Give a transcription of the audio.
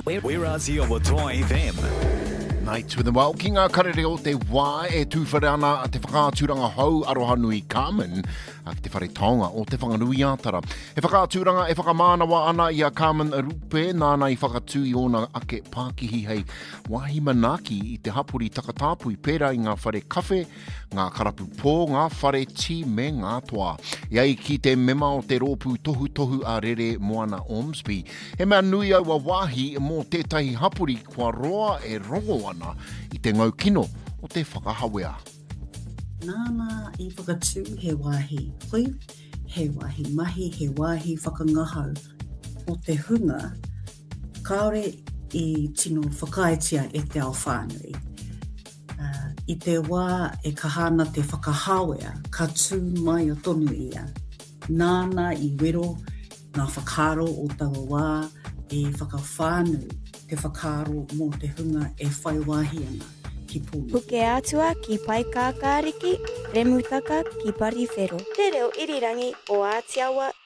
We're Aussie over Toy FM. Night with the well, ki ngā karere o te wā e tūwhare ana a te whakāturanga hau aroha nui Carmen a te whare taonga o te whanganui ātara. E whakāturanga e whakamānawa ana i a Carmen Rupe nāna i whakatū i ona ake Pākihi hei wahi manaki i te hapuri takatāpui pērā i ngā whare kawhe, ngā karapu pō, ngā whare ti me ngā toa. Iai ki te mema o te rōpū tohu a rere Moana Ormsby. He mea nui au a wāhi mō tētahi hapuri kua roa e rongo ana i te ngau kino o te whakahawea. Nāna i whakatū he wāhi hui, he wāhi mahi, he wāhi whakangahau o te hunga, kaore i tino whakaitia e te ao whānui. I te wā e kahana te whakahawea, ka tū mai o tonu ia. Nāna i wero ngā whakaro o taua wā e whakawhānui te whakaro mō te hunga e whai wāhi ana ki pōni. Puke atua ki pai kākāriki, remutaka ki pariwhero. Te reo irirangi o Ātiawa